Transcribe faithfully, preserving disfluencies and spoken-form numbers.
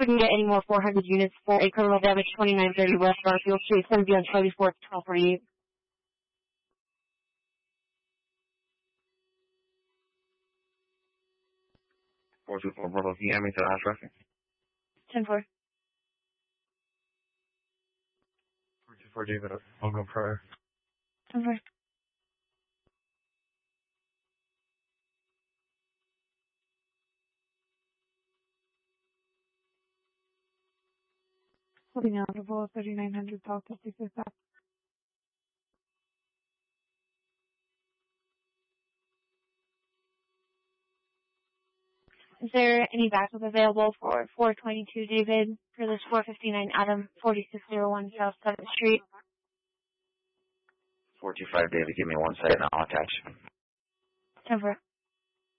couldn't get any more four hundred units for a criminal damage twenty-nine thirty West Garfield Street. It's going to be on Charlie four, twelve forty-eight. four two four Bravo, can you add me to the house reference? ten four. four two four David, I'll go prior. ten four. Holding eligible, thirty-nine hundred South fifty-fifth. Is there any backup available for four twenty-two David for this four fifty-nine Adam forty-six oh one South seventh Street? four two five David, give me one second, I'll attach. ten four.